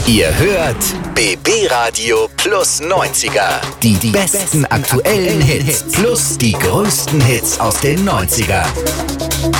Ihr hört BB Radio plus 90er. Die besten aktuellen Hits plus die größten Hits aus den 90er.